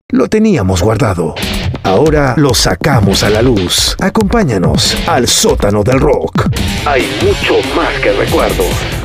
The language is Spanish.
Lo teníamos guardado. Ahora lo sacamos a la luz. Acompáñanos al sótano del rock. Hay mucho más que recuerdos.